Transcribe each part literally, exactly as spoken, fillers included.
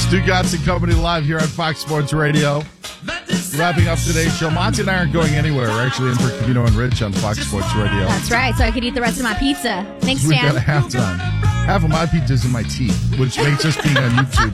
Stugotz and Company live here on Fox Sports Radio. Wrapping up today's show. Monty and I aren't going anywhere. We're actually in for Covino and Rich on Fox Sports Radio. That's right, so I could eat the rest of my pizza. Thanks, We've Dan. got a halftime. Half of my pizza's in my teeth, which makes us being on YouTube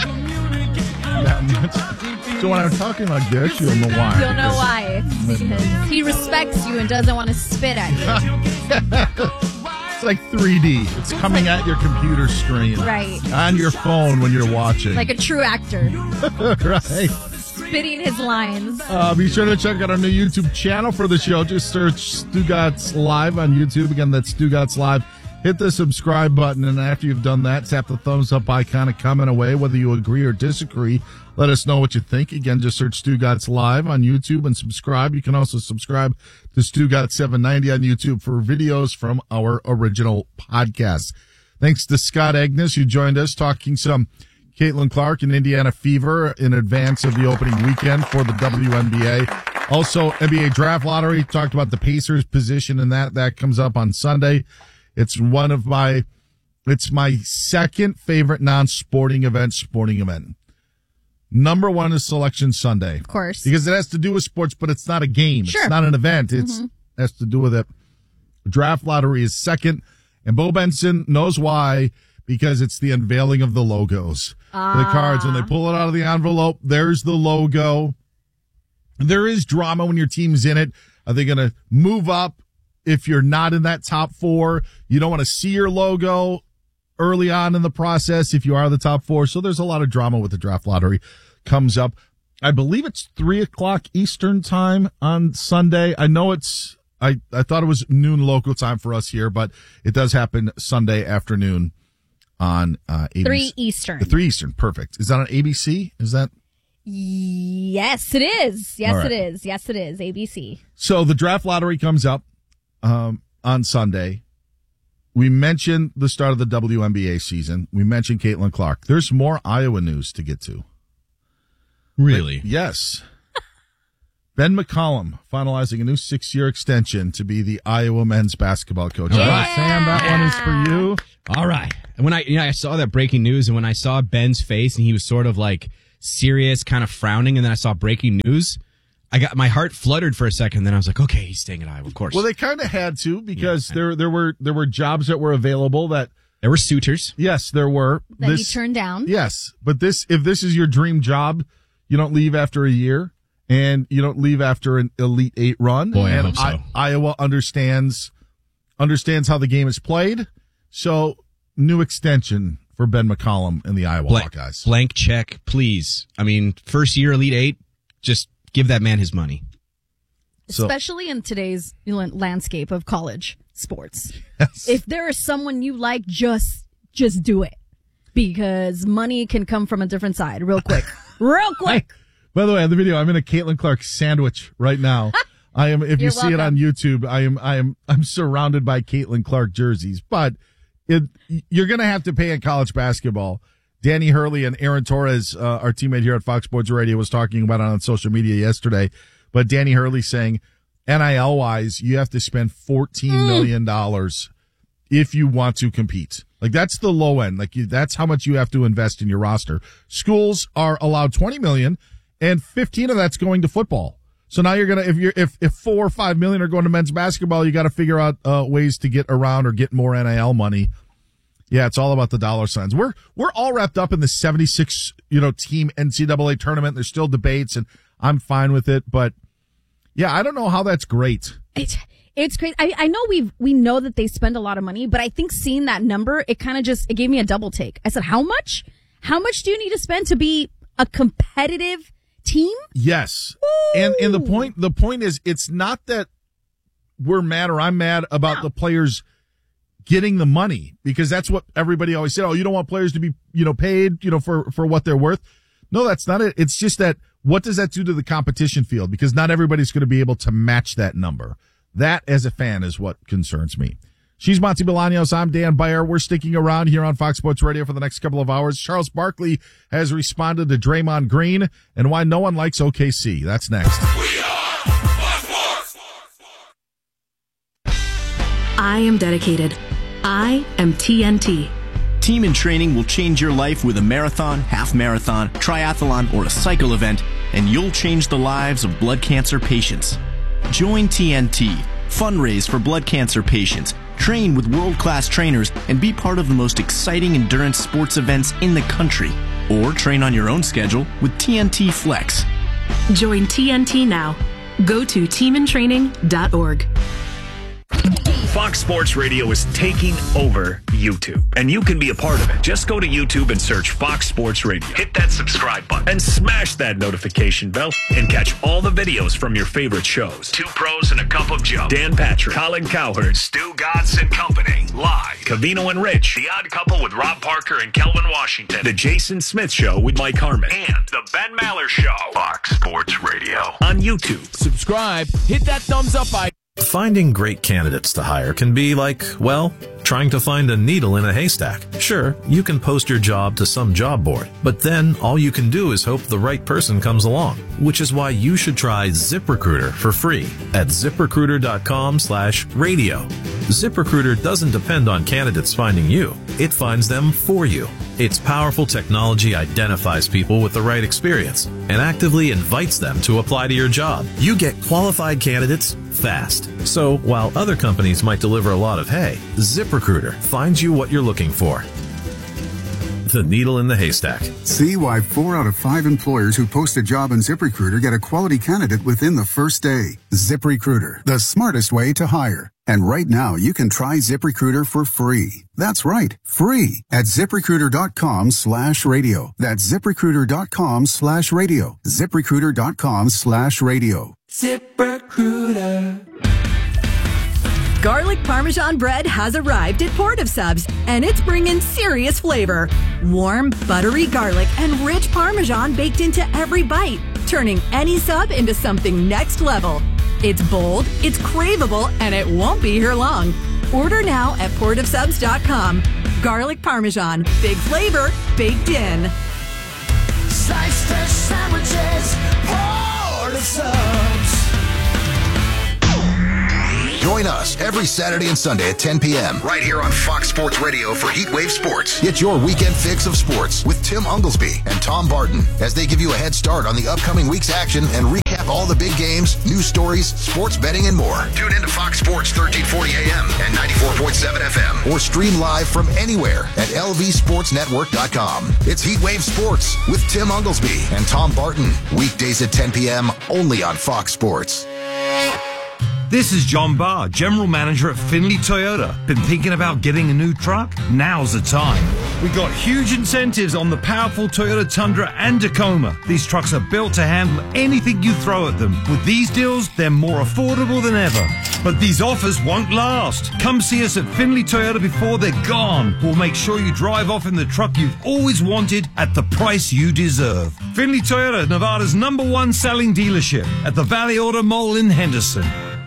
that much. So when I'm talking like this, you'll know why. You'll know why. It's because he respects you and doesn't want to spit at you. It's like three D. It's coming at your computer screen. Right. On your phone when you're watching. Like a true actor. Right. Spitting his lines. Uh, be sure to check out our new YouTube channel for the show. Just search Stugotz Live on YouTube. Again, that's Stugotz Live. Hit the subscribe button, and after you've done that, tap the thumbs up icon and comment away whether you agree or disagree. Let us know what you think. Again, just search Stugotz Live on YouTube and subscribe. You can also subscribe to Stugotz seven ninety on YouTube for videos from our original podcast. Thanks to Scott Agnes, who joined us talking some Caitlin Clark and Indiana Fever in advance of the opening weekend for the W N B A. Also, N B A Draft Lottery, talked about the Pacers' position in that. That comes up on Sunday. It's one of my, it's my second favorite non-sporting event, sporting event. Number one is Selection Sunday. Of course. Because it has to do with sports, but it's not a game. Sure. It's not an event. It's Mm-hmm. has to do with it. Draft Lottery is second. And Bo Benson knows why, because it's the unveiling of the logos. Ah. The cards, when they pull it out of the envelope, there's the logo. There is drama when your team's in it. Are they going to move up if you're not in that top four? You don't want to see your logo early on in the process if you are the top four. So there's a lot of drama with the Draft Lottery. Comes up, I believe it's three o'clock Eastern time on Sunday. I know it's, I, I thought it was noon local time for us here, but it does happen Sunday afternoon on uh, A B C. Three Eastern. Three Eastern, perfect. Is that on A B C? Is that? Yes, it is. Yes, right. it is. Yes, it is. A B C. So the Draft Lottery comes up um, on Sunday. We mentioned the start of the W N B A season. We mentioned Caitlin Clark. There's more Iowa news to get to. Really? But yes. Ben McCollum finalizing a new six-year extension to be the Iowa men's basketball coach. All All right. right, Sam, that one is for you. All right. And when I, you know, I saw that breaking news, and when I saw Ben's face, and he was sort of like serious, kind of frowning, and then I saw breaking news, I got my heart fluttered for a second. And then I was like, okay, he's staying at Iowa, of course. Well, they kind of had to because Yeah. there there were there were jobs that were available that there were suitors. yes, there were. That This- he turned down. Yes, but this if this is your dream job, you don't leave after a year, and you don't leave after an Elite Eight run. Boy, I and hope so. Iowa understands understands how the game is played. So, new extension for Ben McCollum and the Iowa Blank, Hawkeyes. blank check, please. I mean, first year Elite Eight, just give that man his money. So- Especially in today's landscape of college sports. Yes. If there is someone you like, just just do it. Because money can come from a different side real quick. Real quick. By the way, on the video, I'm in a Caitlin Clark sandwich right now. I am. If you You're see it on welcome. YouTube, I am. I am. I'm surrounded by Caitlin Clark jerseys. But it, you're going to have to pay in college basketball. Danny Hurley and Aaron Torres, uh, our teammate here at Fox Sports Radio, was talking about it on social media yesterday. But Danny Hurley saying, N I L wise, you have to spend fourteen million dollars if you want to compete. Like that's the low end. Like you, that's how much you have to invest in your roster. Schools are allowed twenty million, and fifteen of that's going to football. So now you're gonna if you're if if four or five million are going to men's basketball, you got to figure out uh, ways to get around or get more N I L money. Yeah, it's all about the dollar signs. We're we're all wrapped up in the seventy-six you know team N C double A tournament. There's still debates, and I'm fine with it. But yeah, I don't know how that's great. It's it's crazy. I, I know we've we know that they spend a lot of money, but I think seeing that number, it kind of just it gave me a double take. I said, how much? How much do you need to spend to be a competitive team? Yes. And and the point the point is it's not that we're mad or I'm mad about No. the players getting the money, because that's what everybody always said. Oh, you don't want players to be, you know, paid, you know, for for what they're worth. No, that's not it. It's just that what does that do to the competition field? Because not everybody's going to be able to match that number. That, as a fan, is what concerns me. She's Monty Bolaños. I'm Dan Beyer. We're sticking around here on Fox Sports Radio for the next couple of hours. Charles Barkley has responded to Draymond Green and why no one likes O K C. That's next. We are Fox Sports. I am dedicated. I am T N T. Team in Training will change your life with a marathon, half marathon, triathlon, or a cycle event, and you'll change the lives of blood cancer patients. Join T N T, fundraise for blood cancer patients, train with world-class trainers, and be part of the most exciting endurance sports events in the country. Or train on your own schedule with T N T Flex. Join T N T now. Go to team in training dot org. Fox Sports Radio is taking over YouTube, and you can be a part of it. Just go to YouTube and search Fox Sports Radio. Hit that subscribe button and smash that notification bell and catch all the videos from your favorite shows. Two Pros and a Cup of Joe, Dan Patrick, Colin Cowherd, Stu Gatz and Company, live. Cavino and Rich, The Odd Couple with Rob Parker and Kelvin Washington, The Jason Smith Show with Mike Harmon, and The Ben Maller Show. Fox Sports Radio on YouTube. Subscribe, hit that thumbs up icon. Finding great candidates to hire can be like, well, trying to find a needle in a haystack. Sure, you can post your job to some job board, but then all you can do is hope the right person comes along, which is why you should try ZipRecruiter for free at ZipRecruiter.com slash radio. ZipRecruiter doesn't depend on candidates finding you. It finds them for you. Its powerful technology identifies people with the right experience and actively invites them to apply to your job. You get qualified candidates fast. So while other companies might deliver a lot of hay, ZipRecruiter finds you what you're looking for. The needle in the haystack. See why four out of five employers who post a job on ZipRecruiter get a quality candidate within the first day. ZipRecruiter, the smartest way to hire. And right now, you can try ZipRecruiter for free. That's right, free at ZipRecruiter.com slash radio. That's ZipRecruiter.com slash radio. ZipRecruiter.com slash radio. ZipRecruiter. Garlic Parmesan bread has arrived at Port of Subs, and it's bringing serious flavor. Warm, buttery garlic and rich Parmesan baked into every bite, turning any sub into something next level. It's bold, it's craveable, and it won't be here long. Order now at port of subs dot com. Garlic Parmesan, big flavor, baked in. Sliced fish sandwiches, Port of Subs. Join us every Saturday and Sunday at ten p.m. right here on Fox Sports Radio for Heatwave Sports. Get your weekend fix of sports with Tim Unglesby and Tom Barton as they give you a head start on the upcoming week's action and recap all the big games, news stories, sports betting, and more. Tune in to Fox Sports thirteen forty a.m. and ninety-four point seven F M or stream live from anywhere at L V sports network dot com. It's Heatwave Sports with Tim Unglesby and Tom Barton. Weekdays at ten p.m. only on Fox Sports. This is John Barr, General Manager at Finley Toyota. Been thinking about getting a new truck? Now's the time. We got huge incentives on the powerful Toyota Tundra and Tacoma. These trucks are built to handle anything you throw at them. With these deals, they're more affordable than ever. But these offers won't last. Come see us at Finley Toyota before they're gone. We'll make sure you drive off in the truck you've always wanted at the price you deserve. Finley Toyota, Nevada's number one selling dealership at the Valley Auto Mall in Henderson.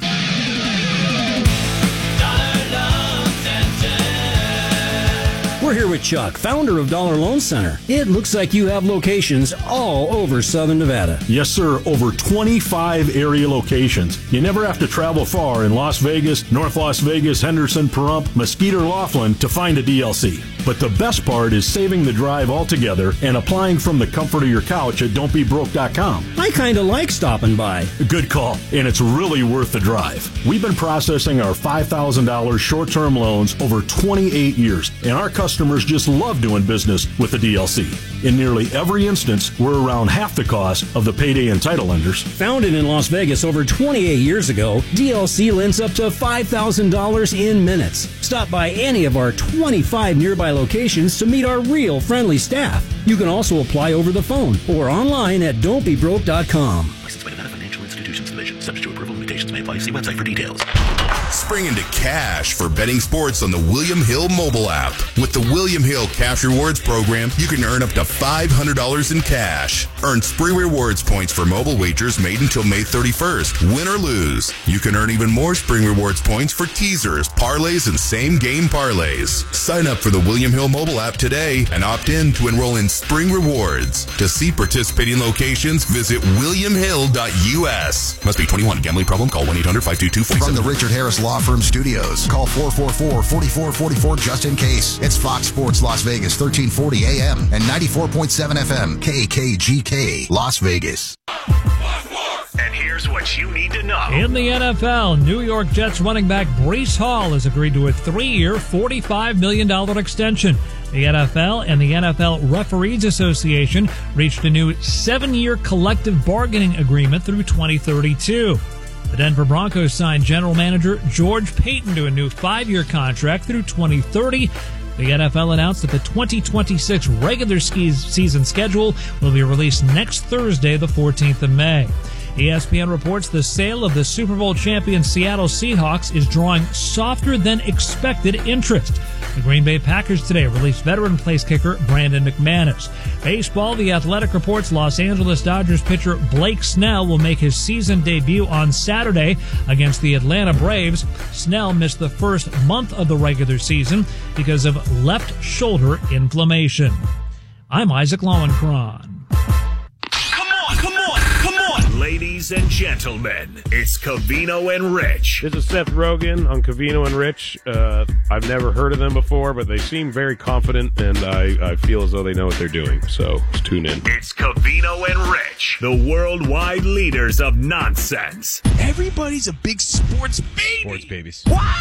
We're here with Chuck, founder of Dollar Loan Center. It looks like you have locations all over Southern Nevada. Yes, sir. Over twenty-five area locations. You never have to travel far in Las Vegas, North Las Vegas, Henderson, Pahrump, Mesquite, or Laughlin to find a D L C. But the best part is saving the drive altogether and applying from the comfort of your couch at don't be broke dot com. I kind of like stopping by. Good call. And it's really worth the drive. We've been processing our five thousand dollars short-term loans over twenty-eight years, and our customers just love doing business with the D L C. In nearly every instance, we're around half the cost of the payday and title lenders. Founded in Las Vegas over twenty-eight years ago, D L C lends up to five thousand dollars in minutes. Stop by any of our twenty-five nearby locations to meet our real friendly staff. You can also apply over the phone or online at don't be broke dot com. Licensed by Nevada Financial Institutions Division. Subject to approval, limitations may apply. See website for details. Spring into cash for betting sports on the William Hill mobile app. With the William Hill Cash Rewards program, you can earn up to five hundred dollars in cash. Earn Spring Rewards points for mobile wagers made until May thirty-first. Win or lose, you can earn even more Spring Rewards points for teasers, parlays, and same-game parlays. Sign up for the William Hill mobile app today and opt in to enroll in Spring Rewards. To see participating locations, visit william hill dot u s. Must be twenty-one. Gambling problem? Call one eight hundred five two two four seven. From the Richard Harris Law Firm Studios, call four four four, four four four four just in case. It's Fox Sports Las Vegas, thirteen forty A M and ninety-four point seven F M, K K G K, Las Vegas. And here's what you need to know. In the N F L, New York Jets running back Breece Hall has agreed to a three-year, forty-five million dollars extension. The N F L and the N F L Referees Association reached a new seven-year collective bargaining agreement through twenty thirty-two. The Denver Broncos signed general manager George Payton to a new five-year contract through twenty thirty. The N F L announced that the twenty twenty-six regular season schedule will be released next Thursday, the fourteenth of May. E S P N reports the sale of the Super Bowl champion Seattle Seahawks is drawing softer than expected interest. The Green Bay Packers today released veteran place kicker Brandon McManus. Baseball, The Athletic reports Los Angeles Dodgers pitcher Blake Snell will make his season debut on Saturday against the Atlanta Braves. Snell missed the first month of the regular season because of left shoulder inflammation. I'm Isaac Lowenkron. Ladies and gentlemen, it's Covino and Rich. This is Seth Rogen on Covino and Rich. Uh, I've never heard of them before, but they seem very confident, and I, I feel as though they know what they're doing. So let's tune in. It's Covino and Rich, the worldwide leaders of nonsense. Everybody's a big sports baby. Sports babies.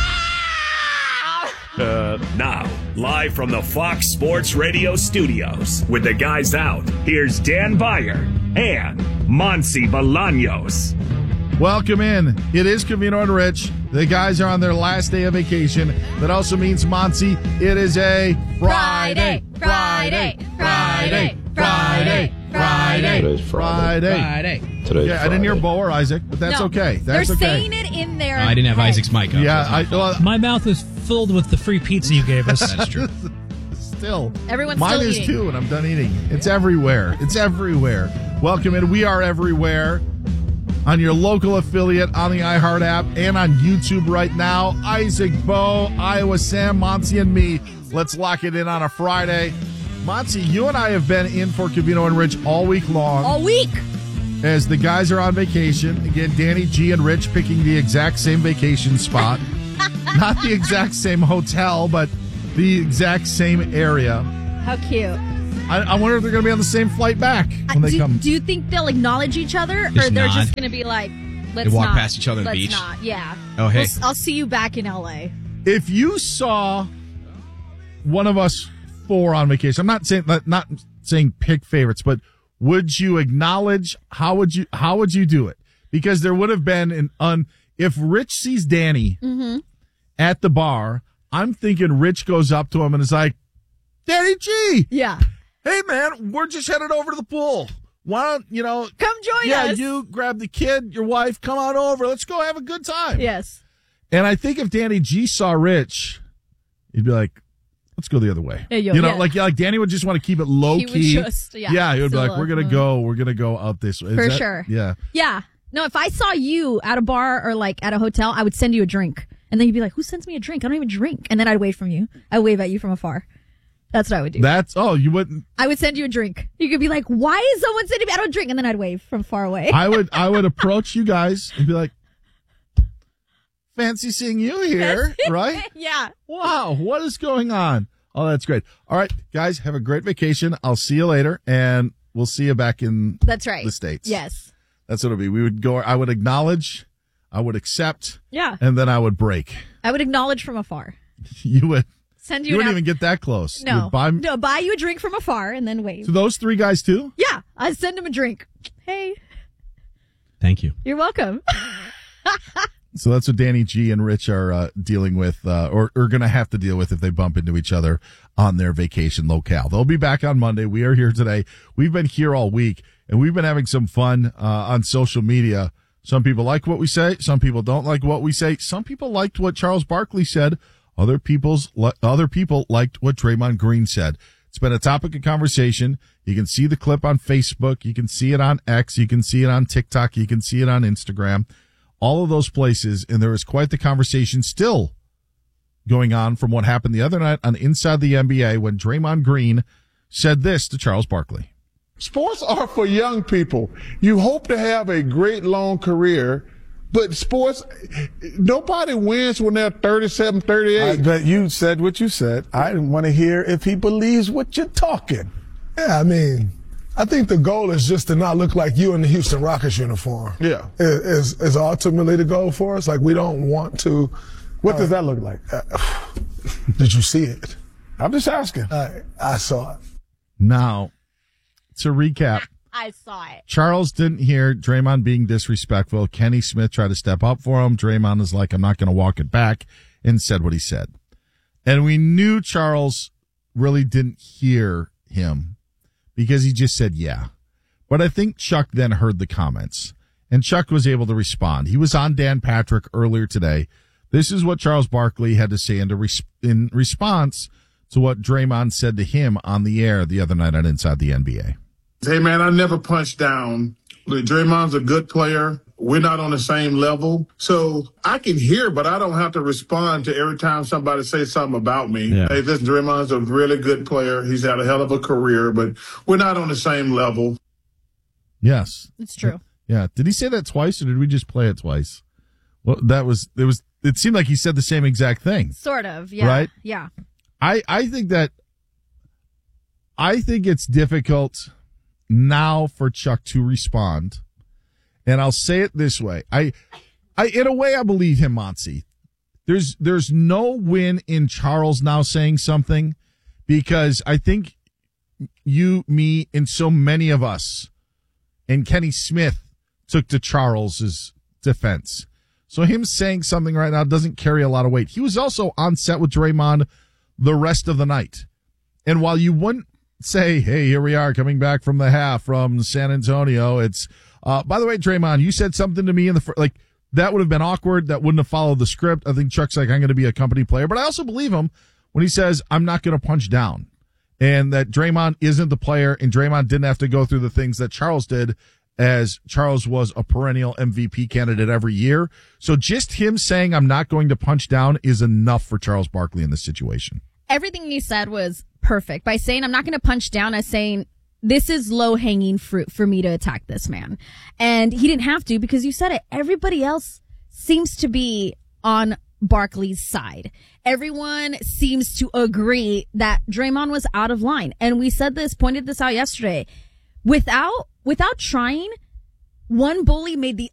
Uh, now, live from the Fox Sports Radio studios, with the guys out, here's Dan Beyer and Monsi Bolaños. Welcome in. It is Covino and Rich. The guys are on their last day of vacation. That also means, Monsi, it is a Friday. Friday. Friday. Friday. Friday. Today's Friday. Friday. Today's yeah, I didn't hear Bo or Isaac, but that's No, okay. That's They're okay. saying it in there. I didn't have Isaac's mic up. Yeah, I, well, My mouth is filled with the free pizza you gave us. That's true. still. Everyone's Mine still is eating. too, and I'm done eating. It's everywhere. It's everywhere. Welcome in. We are everywhere on your local affiliate, on the iHeart app, and on YouTube right now. Isaac, Bo, Iowa Sam, Monty, and me. Let's lock it in on a Friday. Monty, you and I have been in for Covino and Rich all week long. All week. As the guys are on vacation. Again, Danny G and Rich picking the exact same vacation spot. Not the exact same hotel, but the exact same area. How cute. I, I wonder if they're going to be on the same flight back when Uh, they do, come. do you think they'll acknowledge each other, or Just they're nod. just going to be like, "Let's They walk not. past each other on the Let's beach. Not. Yeah. Oh, hey. We'll- I'll see you back in L A. If you saw one of us four on vacation, I'm not saying not, not saying pick favorites, but would you acknowledge? How would you? How would you do it? Because there would have been an un. If Rich sees Danny Mm-hmm. at the bar, I'm thinking Rich goes up to him and is like, "Danny G, Yeah. hey man, we're just headed over to the pool. Why don't you know? Come join yeah, us." you grab the kid, your wife, come on over. Let's go have a good time." Yes. And I think if Danny G saw Rich, he'd be like, "Let's go the other way." Yeah, yo, you know, yeah. like yeah, like Danny would just want to keep it low He would key. just- yeah, he would be still like, "We're gonna low. go, we're gonna go out this way." Is For that- sure. Yeah. Yeah. No, if I saw you at a bar or like at a hotel, I would send you a drink. And then you'd be like, "Who sends me a drink? I don't even drink." And then I'd wave from you. I'd wave at you from afar. That's what I would do. That's oh, you wouldn't. I would send you a drink. You could be like, "Why is someone sending me? I don't drink." And then I'd wave from far away. I would I would approach you guys and be like, "Fancy seeing you here, right? Yeah. Wow, what is going on?" Oh, that's great. All right, guys, have a great vacation. I'll see you later, and we'll see you back in That's right. the States. Yes. That's what it'll be. We would go. I would acknowledge, I would accept, Yeah. and then I would break. I would acknowledge from afar. You would. Send you, You an wouldn't app- even get that close. You No. would buy No, buy you a drink from afar and then wave. to those three guys too. Yeah. I'd send him a drink. Hey, Thank you. you're welcome. So that's what Danny G and Rich are uh, dealing with, uh, or are going to have to deal with if they bump into each other on their vacation locale. They'll be back on Monday. We are here today. We've been here all week, and we've been having some fun uh, on social media. Some people like what we say. Some people don't like what we say. Some people liked what Charles Barkley said. Other people's other people liked what Draymond Green said. It's been a topic of conversation. You can see the clip on Facebook. You can see it on X. You can see it on TikTok. You can see it on Instagram. All of those places, and there is quite the conversation still going on from what happened the other night on Inside the N B A when Draymond Green said this to Charles Barkley. Sports are for young people. You hope to have a great long career, But sports, nobody wins when they're thirty-seven, thirty-eight. Uh, but you said what you said. I didn't want to hear if he believes what you're talking. Yeah, I mean, I think the goal is just to not look like you in the Houston Rockets uniform. Yeah. Is, is ultimately the goal for us. Like, we don't want to. What uh, does that look like? Uh, did you see it? I'm just asking. Uh, I saw it. Now, to recap. I saw it. Charles didn't hear Draymond being disrespectful. Kenny Smith tried to step up for him. Draymond is like, I'm not going to walk it back, and said what he said. And we knew Charles really didn't hear him because he just said, yeah. But I think Chuck then heard the comments, and Chuck was able to respond. He was on Dan Patrick earlier today. This is what Charles Barkley had to say in, res- in response to what Draymond said to him on the air the other night on Inside the N B A. Hey, man, I never punched down. Look, Draymond's a good player. We're not on the same level. So I can hear, but I don't have to respond to every time somebody says something about me. Yeah. Hey, listen, Draymond's a really good player. He's had a hell of a career, but we're not on the same level. Yes. It's true. Yeah. Did he say that twice, or did we just play it twice? Well, that was, it was, it seemed like he said the same exact thing. Sort of, yeah. Right? Yeah. I, I think that, I think it's difficult now for Chuck to respond. And I'll say it this way. I, I, in a way, I believe him, Monty. There's, there's no win in Charles now saying something, because I think you, me, and so many of us, and Kenny Smith took to Charles's defense. So him saying something right now doesn't carry a lot of weight. He was also on set with Draymond the rest of the night. And while you wouldn't say, hey, here we are coming back from the half from San Antonio, it's, uh, by the way, Draymond, you said something to me in the, fr-, like, that would have been awkward. That wouldn't have followed the script. I think Chuck's like, I'm going to be a company player. But I also believe him when he says, I'm not going to punch down. And that Draymond isn't the player, and Draymond didn't have to go through the things that Charles did, as Charles was a perennial M V P candidate every year. So just him saying, I'm not going to punch down, is enough for Charles Barkley in this situation. Everything you said was perfect. By saying I'm not going to punch down, as saying this is low-hanging fruit for me to attack this man. And he didn't have to, because you said it. Everybody else seems to be on Barkley's side. Everyone seems to agree that Draymond was out of line. And we said this, pointed this out yesterday. Without, without trying, one bully made the